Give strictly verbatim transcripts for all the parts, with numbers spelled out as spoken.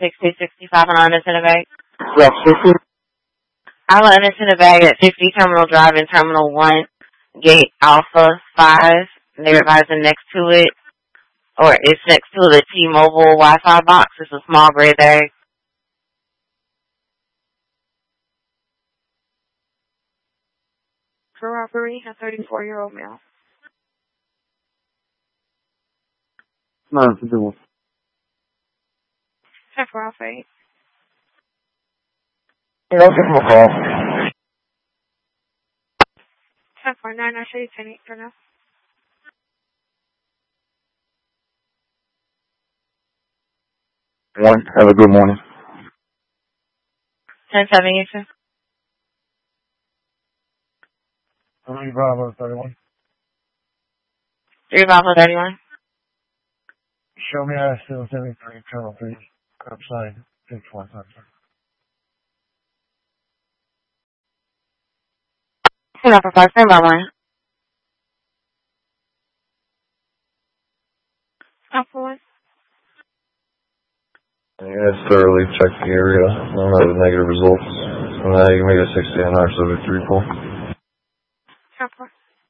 sixty sixty-five on us in a bag. Yes, fifty. Island is in a bag at fifty Terminal Drive in Terminal one, Gate Alpha five. They're advising next to it, or it's next to the T-Mobile Wi-Fi box. It's a small gray bag. For robbery, a thirty-four-year-old male. No, it's a good one. Check for Alpha eight. Yeah, I'll give him a call. Check for nine, I show you ten eight for now. One, have a good morning. ten seven, you two. Three Bravo thirty-one. three Bravo thirty-one. Show me I still seventy-three Colonel three outside six one five. Number five, stand by one. Alpha one. Yeah, it's thoroughly checked the area. I don't have the negative results. Uh, you can make it a sixty and our subject three pull. Alpha.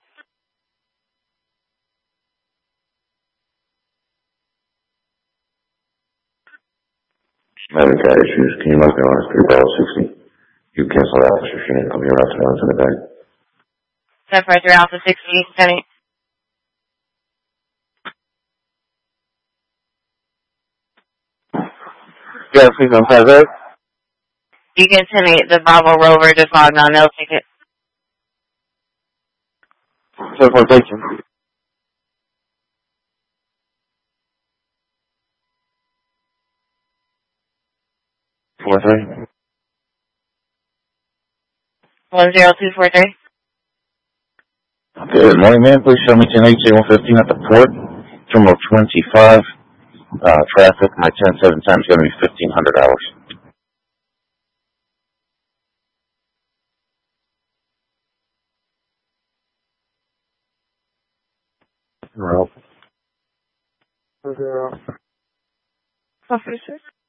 Having car issues, can you mark me on as three Bravo sixty? You cancel that extra unit, I'll be around to answer the bag. Check for three Alpha sixty, ten eight. Yeah, please don't have that. You can ten eight, the Bravo Rover just logged on, they'll take it. Teleportation. Four three. one zero two four three. Good morning, man. Please show me ten eight J one fifteen at the port. Terminal twenty-five. Uh, traffic, my ten seven time is going to be fifteen hundred hours. Zero. Zero. Officer.